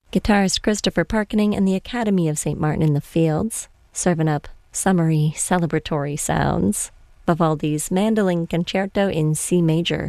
Guitarist Christopher Parkening and the Academy of St. Martin in the Fields, serving up summery, celebratory sounds. Vivaldi's Mandolin Concerto in C major.